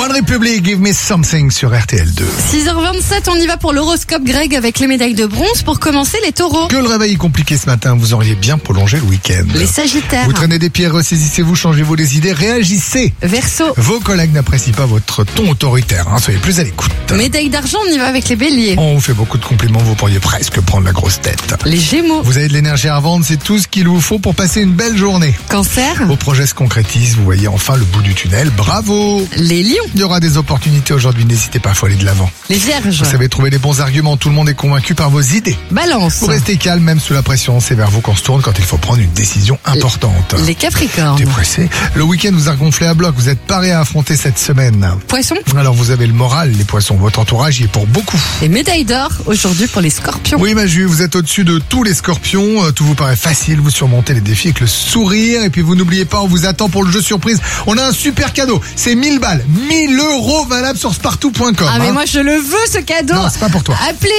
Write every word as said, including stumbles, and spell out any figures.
One Republic, Give Me Something sur R T L deux. six heures vingt-sept, on y va pour l'horoscope Greg avec les médailles de bronze. Pour commencer, les taureaux. Que le réveil est compliqué ce matin, vous auriez bien prolongé le week-end. Les sagittaires. Vous traînez des pieds, ressaisissez-vous, changez-vous les idées, réagissez. Verseau. Vos collègues n'apprécient pas votre ton autoritaire, hein, soyez plus à l'écoute. Médaille d'argent, on y va avec les béliers. On vous fait beaucoup de compliments, vous pourriez presque prendre la grosse tête. Les gémeaux. Vous avez de l'énergie à vendre, c'est tout ce qu'il vous faut pour passer une belle journée. Cancer. Vos projets se concrétisent, vous voyez enfin le bout du tunnel, bravo. Les lions. Il y aura des opportunités aujourd'hui, n'hésitez pas, il faut aller de l'avant. Les vierges. Vous savez trouver les bons arguments, tout le monde est convaincu par vos idées. Balance. Vous restez calme même sous la pression, c'est vers vous qu'on se tourne quand il faut prendre une décision importante. Les capricornes. T'es pressé. Le week-end vous a gonflé à bloc, vous êtes parés à affronter cette semaine. Poissons. Alors vous avez le moral, les poissons, votre entourage y est pour beaucoup. Et médaille d'or aujourd'hui pour les scorpions. Oui Maju, vous êtes au-dessus de tous les scorpions, euh, tout vous paraît facile, vous surmontez les défis avec le sourire et puis vous n'oubliez pas, on vous attend pour le jeu surprise. On a un super cadeau, c'est mille balles, mille euros valables sur spartou point com. Ah mais hein. moi je le veux ce cadeau. Non, c'est pas pour toi. Appelez